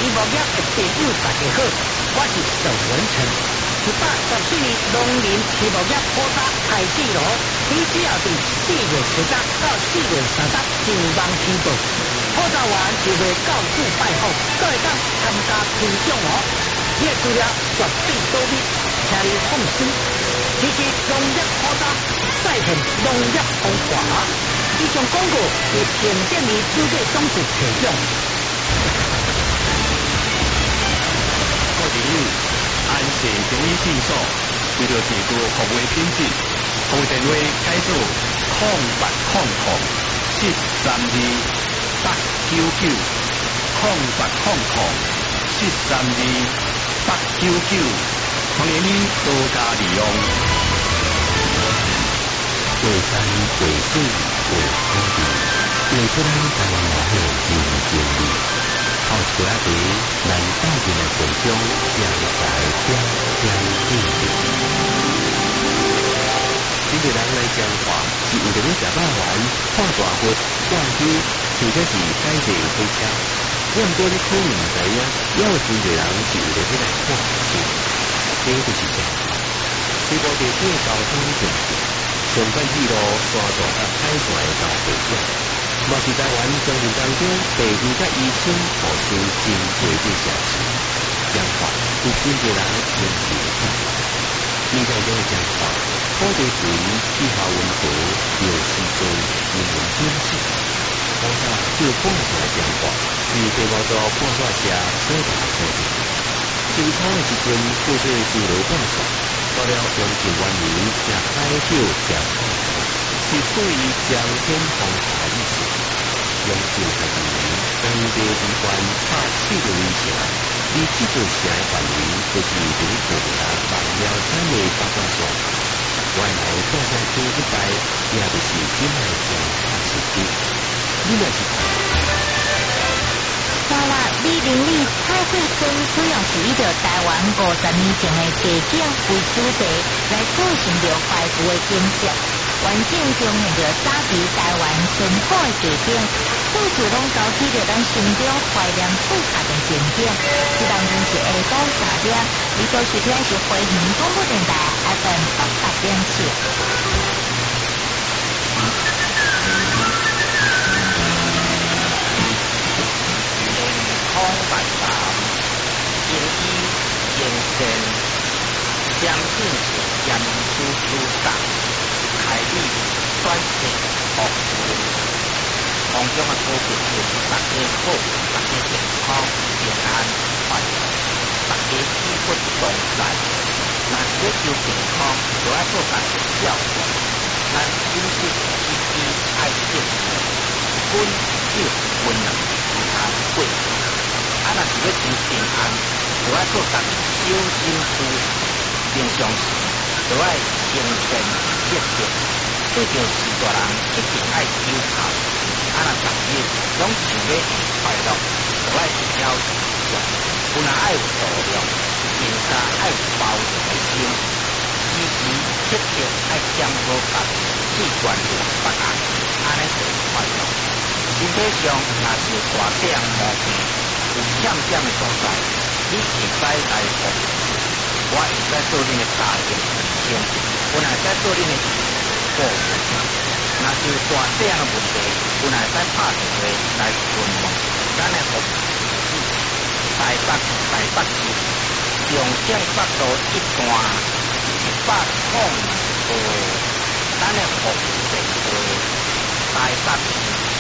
希望业的朋友大家好，我是邵文成。114年农林希望业普查开始咯，你只要伫4月10到4月30上网申报，普查完就会到处拜访，都会当参加抽奖哦。你的资料绝对保密，请你放心。支持农业普查，再现农业风华。以上广告由行政院主计总局提供。 各位朋友，安氏中医诊所为了提高服务品质，服务电话改做0800-899-899，欢迎你多加利用。 过山过水过土地，为出咱台湾老伙真经历。靠车地，咱带进来分享，将在点点滴滴。真侪人来讲话，是为着要食饱丸、看大佛、逛街，或者是改地开车。我毋过你可能唔知影，也有真侪人是为着要来看书。这就是讲话。西部地区的交通建设，上班铁路、山道甲海线的交汇点。嘛是台湾乡镇当中第2甲医村号称真多的城市，讲话有真侪人真是看。你在中讲话，土地水、气候温度、有时间、人文景致，通常就半出来讲话，是地毛座半煞车所大所大。秋初的时阵，就是自流半煞，到了将近元年，也海钓讲话。是对于江天风华意思，永久12年，当地机关拍7个围城，而这座城的范围就是如古啦、望寮山的8卦线。原来大山区一带，也就是今来江拍7区。你若是好啦，李林里彩绘村主要是以着台湾50年前的地景为主题来构成着怀古的景色。完整呈现着早期台湾淳朴的地景，到处拢勾起着咱心中怀念出下的情景。这当然是下晡3点，你所收听的是回云广播电台 FM 88.7。 空万达，经医精神，相信是严肃肃大。海里转型服务，当中的高品质，大家好，大家健康、平安、快乐，大家生活常在。若是要求健康，就要做家己照顾。咱饮食起居爱正常，温少温暖，其他贵。若是要求平安，就要做家己小心思。平常时就要精神积极。对着是大人一定爱守孝，若逐日拢想要快乐，就爱挑食，有若爱有度量，更加爱有包容的心，积极积极爱检讨家己，去管理别人，安尼就快乐。身体上若是大病毛病，有欠点的所在，你会使来服侍，我会使做恁的家庭医生，我会使做恁的服务，若是大小的问题，有若使拍电话来询问咱的服务体系。台北市上正北路一段105咱的服务电话，台北市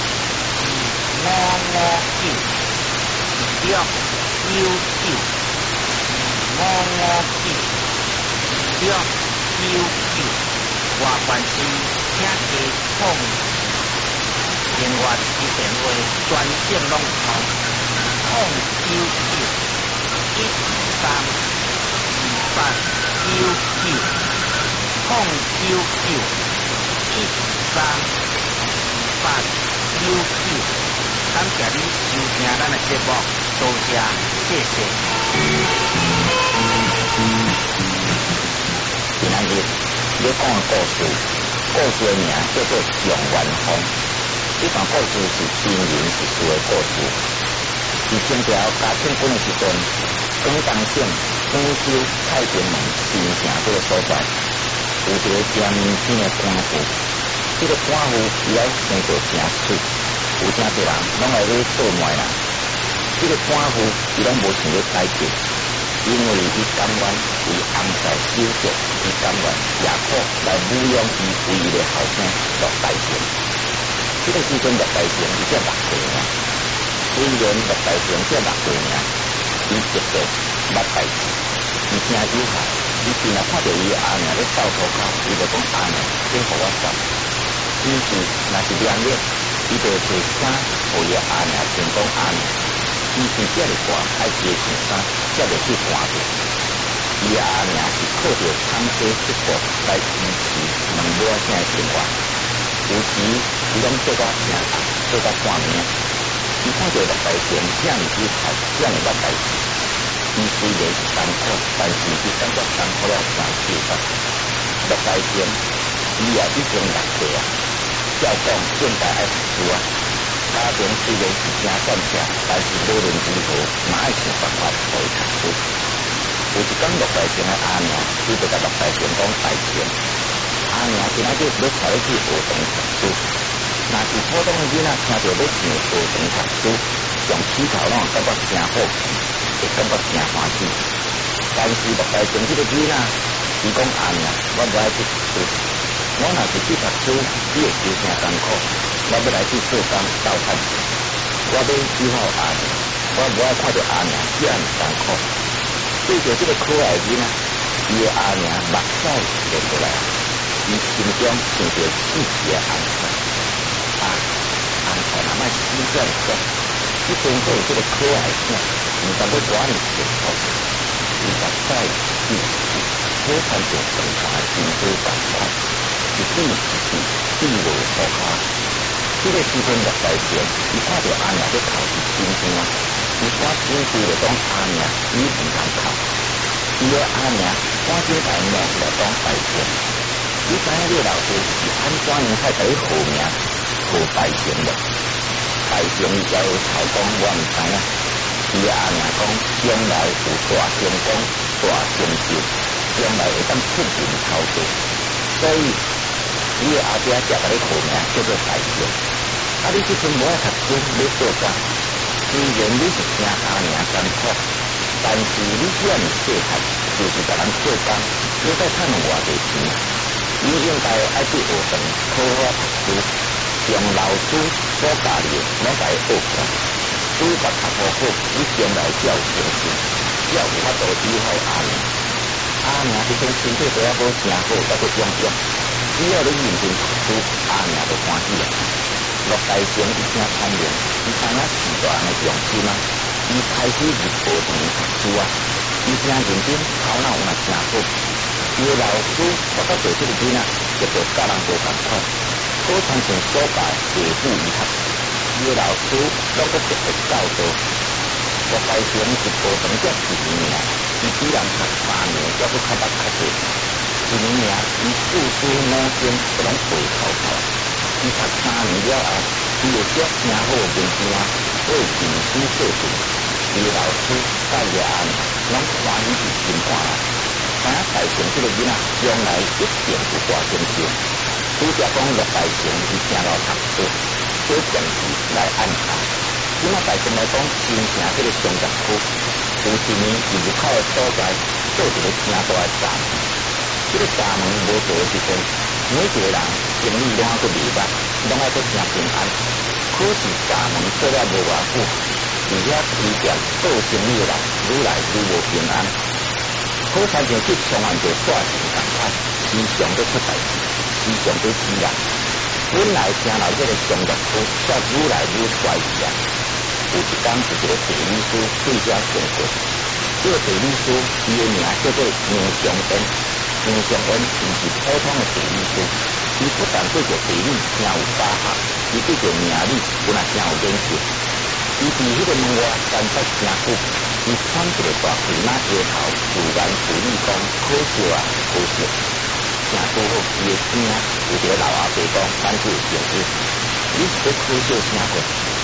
259，外关市请加控另外一支电话专线拢通099-123-2899，感谢你收听咱的节目，多谢，谢谢。今仔日要讲的故事的名叫做《状元风》。这段故事是真人实事的故事。 伫清朝嘉庆本的时阵，广东省广州太平门新城这个所在，有一个真年轻的官夫。这个官夫伊来生做真水，有真多人拢来咧做卖啦。这个官夫伊拢无想要改革，因为伊甘愿为红菜收拾，伊甘愿也可来抚养伊唯一的后生陆大成。这个时阵陆大成伊才6岁尔，虽然陆大成才6岁尔，伊一直捌代志，伊真有效。伊平常看到伊阿娘咧扫涂骹，伊就讲阿娘，请互我扫。伊是若是凉热，伊就找衫互伊阿娘成功阿娘。伊是遮尔寒，爱加穿衫，才袂去寒着。伊阿娘是靠着长期食补来维持两母仔的生活。有时伊拢做到成暗，做到半暝。伊看到陆大成遮尔有效，遮尔捌代志。伊虽然是艰苦，但是伊感觉艰苦了真少吧。陆大成伊也已经6岁啊，照讲现在爱读书啊。家庭虽然是真赚钱，但是无论如何，嘛爱想办法互伊读书。有一天，陆大成的阿娘，伊就甲陆大成讲大成，阿娘今仔日要带你去学堂读书。若是普通的囡仔听到要上学堂读书，上起头拢感觉真好奇，会感觉真欢喜。但是陆大成这个囡仔，伊讲阿娘，我不爱去读书，我若是去读书，你会受真艰苦。我要来去做工斗趁钱，我要依靠阿娘，我无爱看到阿娘遮尔艰苦。对着这个可爱囡仔，伊的阿娘目屎流过来，伊心中想着死去的红菜。红菜若莫死遮尔爽，你真好有这个可爱囝，毋但要我哩幸福。伊目屎死，好亲像长长的珍珠同款，一滴一滴滴落涂骹。这个时阵陆大成，伊看到阿娘在哭是真惊，伊赶紧对着讲阿娘，你唔通哭。伊个阿娘赶紧来骂来讲大成，你知影你老师是安怎样才甲你号名号大成的？大成伊摇头讲我唔知影。伊个阿娘讲将来有大成功、大成就，将来会当出人头地，所以你的阿爹才甲你号名叫做大成。你即阵无爱读书，要做啥？虽然你是听阿娘艰苦，但是你遮尔细汉，就是甲人做工，要再趁偌侪钱。你应该爱去学堂好好读书，用老师所教的拢甲伊学起来。书读好好，你将来才有成就，才有法度依靠阿娘。阿娘迄种身体都还无真好，还佫养养。只要你认真读书，阿娘就欢喜啦。陆大成伊真聪明，伊知影时大人的用心啊，伊开始入学堂读书啊，伊真认真，头脑嘛真好。伊的老师发觉到这个囡仔，就着甲人无同款，好亲像所教地府医学。伊的老师拢佫特别教导。陆大成入学堂才1年尔，伊比人读3年，还佫较捌较多。1年尔，伊四书五经都拢背透透。伊读3年了后，伊就写真好的文章，为进士做准。伊的老师甲伊的阿娘拢欢喜是心肝啦。知影大成这个囡仔将来一定有大成就。拄则讲陆大成伊正路读书，小成绩来按下。今仔大成来讲，新城这个商业区，有一年伊入口的所在做一个真大的闸门。这个闸门无做的时阵，每一个人生意拢还佫袂歹，拢还佫真平安。可是闸门做了无偌久，而且批店做生意的人愈来愈无平安。好亲像去上岸就煞钱同款，时常都出代志，时常都死人。本来城内这个商业区却愈来愈衰起来。有一天，有一个地理师对遮经过，这个地理师伊的名叫做杨尚恩。杨尚恩毋是普通的地理师，伊不但对着地理真有把握，伊对着命理本来真有研究。伊伫迄个门外站得真久，伊穿一个大皮马腰头，自言自语讲：可惜啊，可惜。正拄好，伊的边有一个老阿伯讲：咱去有朋友，你是要可惜啥货？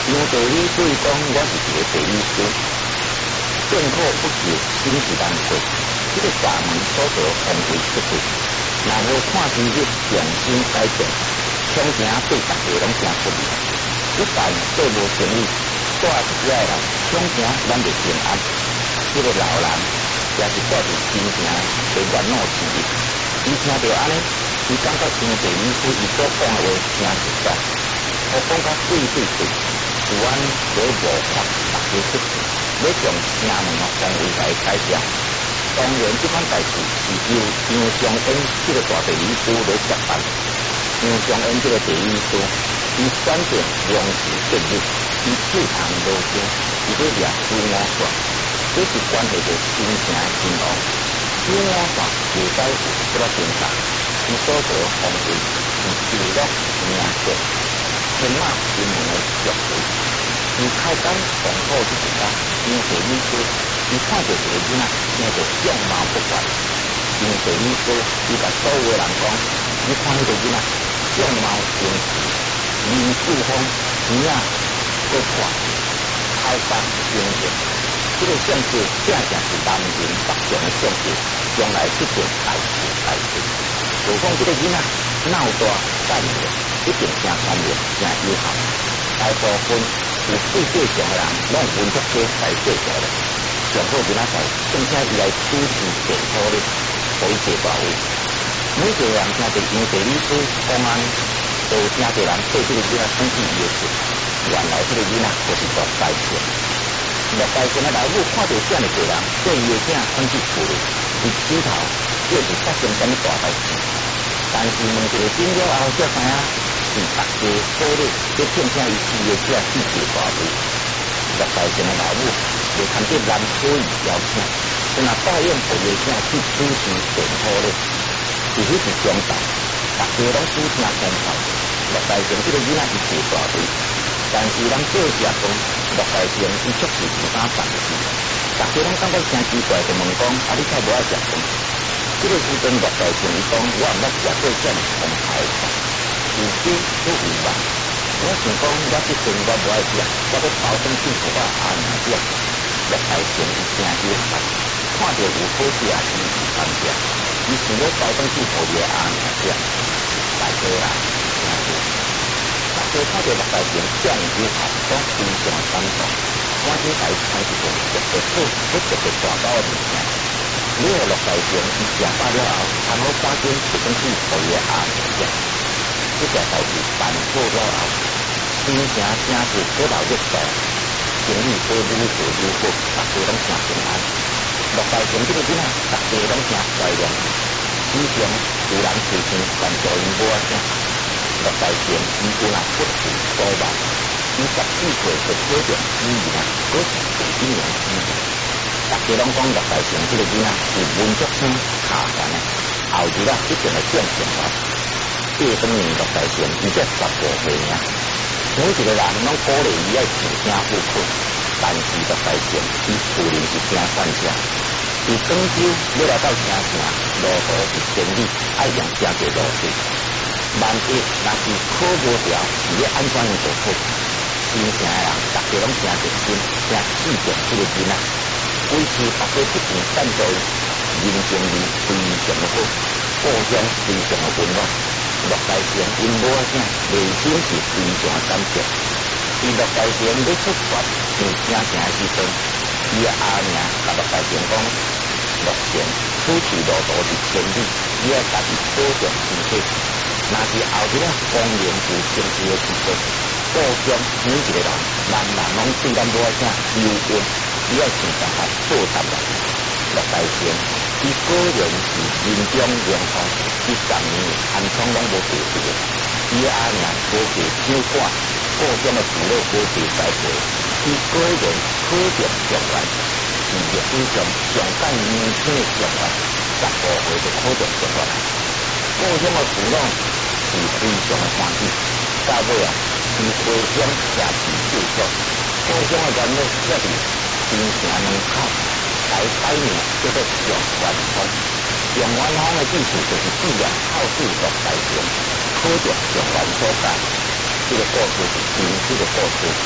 因地理所以讲，我是一个地理师，见苦不求，心是难过。这个闸门所做防卫出去，若无看清日，重新改变，冲绳对大家拢真不利。一旦做无生意，带一只的人，冲绳咱就平安。这个老人也是带着真正的烦恼情绪，伊听到安尼，伊感觉因地理师伊所讲的话真实在，我讲甲对对对，有安所无法大家出去，要将城门的防卫来改掉。当然，这款代志是由杨尚恩这个大地理师来接办。杨尚恩这个地理师，伊选择用时建立，伊手行路径，伊要掠朱五线，这是关系到新城的兴亡。朱五线未使有这个偏差，伊所做防卫是记录命数，天马新闻的作为。由开单防护这一家，因地理师，伊看到一个囡仔，叫做相貌不凡。因地理师，伊甲所有人讲，你看迄个囡仔，相貌清奇，面富风，耳仔骨宽，头发清净。这个相片正正是南京北上的相片，将来必定大事大事。就讲这个囡仔脑大善良，一定真聪明，真有效。大部分有世界上的人，拢文学家来做出来。上好囡仔在，并且伊来主持检讨的，可以做大位。每个人听着因地理师公安，都听着人对这个囡仔生气也是。原来这个囡仔就是大大钱。大大钱的老母看到这样的人，对伊的囝生气处理，伊指头就是发生什么大代志。但是问一个紧了后，才知影是大家鼓励要聘请伊饲的这四个大位。大大钱的老母就看见男可以邀请，就拿抱怨给伊的囝去主持检讨的。是迄是中道，大家拢主听公道。陆大成这个囡仔是做大队，但是人做食饭，陆大成伊确实是敢办事。大家拢感觉真奇怪，就问讲：啊，你太无爱食饭？这个时阵，陆大成伊讲：我毋捌食过这么澎湃的饭，有鸡都有肉。我想讲，我这阵我无爱食，我要包东西给我阿娘食。陆大成伊真有法，看到有好食，伊是参食。伊想要包东西给伊阿娘食，大家人听着，大家看到陆大成这样有效，讲非常感动，赶紧来参一份特别好、特别大包的物件。你个陆大成伊食饱了后，还好赶紧一东西给伊阿娘食。这件代志办好了后，新城城市越来越大，生意都愈做愈好，大家拢真平安。陆大成这个囡仔，大家拢真怀念伊。以前有人提醒但做因无啊声，陆大成伊有人不是多万，伊14岁就考中医院，嗰是第1名医院。大家拢讲陆大成这个囡仔是文竹生下凡的，后日啊一定会变成功。这当年陆大成伊才15岁尔，每一个人拢鼓励伊爱自强不屈，但是陆大成伊自认是真善者。伫广州要来到城城，路途是千里，爱用真侪路线。万一若是考无条，是要安怎样做好？新城的人，大家拢真热心，真注重这个囡仔。每次大家出钱赞助伊，人情味非常的好，故乡非常的温暖。陆大成因无啊声，内心是非常的感谢。伫陆大成要出发上城城的时阵，伊的阿娘甲陆大成讲：目前此次路途是千里，你要家己保重身体。若是后日光年有成事的时阵，故乡每一个人人拢对咱无啊声忧怨，你要想办法报答人。陆大成伊果然是人中良方，伊10年寒窗拢无过去的，伊的阿娘无过手赶，故乡的父老无过栽培，伊果然考中状元，是历史上上届年轻的状元，15岁就考中状元。故乡的父老是非常的欢喜，到尾啊，伊回乡社市就职，故乡的元老也是新城门口来摆名叫做状元坊。状元坊的意思就是纪念考试陆大成考中状元所在。这个故事是真实的故事，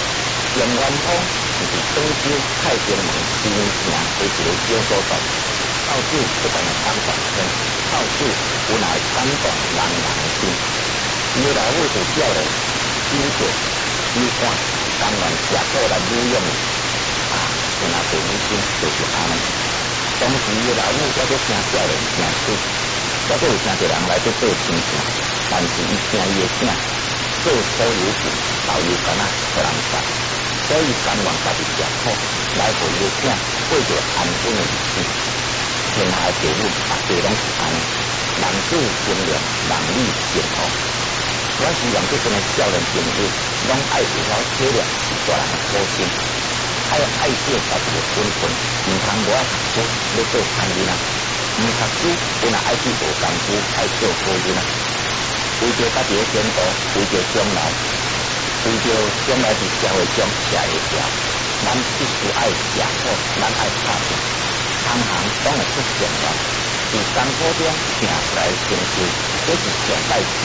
永元坊就是广州太平门新城的一个小所在，到处不但是感动天，到处有来感动人人的心。伊的老母是少年，金贵、衣冠、甘愿吃苦来女用的，有那第二心就是安尼。当时伊的老母还在听少年听书，还佫有真侪人来去做亲戚，但是伊听伊的声，做所有事，老有干那互人杀，所以甘愿家己吃苦，来互伊的囝过着安稳的日子。天下的父母大家拢是安尼，人子贤良，人理健康。我希望这阵的少年朋友，拢爱有法体谅是大人的苦心，爱惜家己的本分，唔通无爱读书要做歹囡仔，唔读书本来爱去做功夫，爱做好囡仔，为着家己的前途，为着将来，为着将来是社会中吃会掉，咱必须爱吃苦，咱爱打拼，行行总会出状元，是艰苦中行出来的成就，这是上大。